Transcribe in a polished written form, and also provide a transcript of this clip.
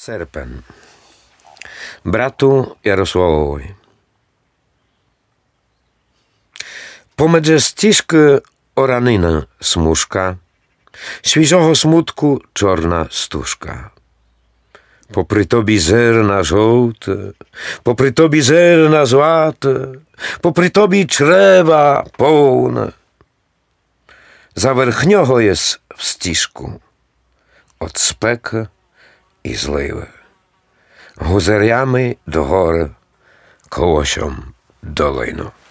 Серпен. Брату Ярославові. Помедже стіжки оранина смужка, свіжого смутку чорна стужка. Попри тобі зерна жовте, попри тобі зерна злате, попри тобі чрева повне. За верхнього єс в стіжку, от спеки і зливи, гузарями до гори, колосям долину.